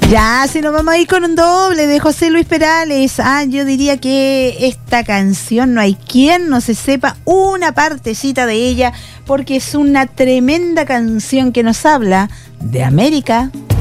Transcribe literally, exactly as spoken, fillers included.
Ya, si nos vamos a ir con un doble de José Luis Perales. Ah, yo diría que esta canción no hay quien no se sepa una partecita de ella, porque es una tremenda canción que nos habla de América.